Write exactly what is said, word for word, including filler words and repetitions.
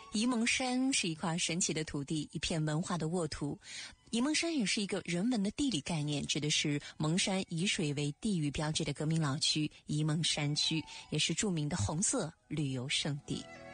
沂蒙山是一块神奇的土地，一片文化的沃土。沂蒙山也是一个人文的地理概念，指的是蒙山以水为地域标志的革命老区沂蒙山区，也是著名的红色旅游胜地。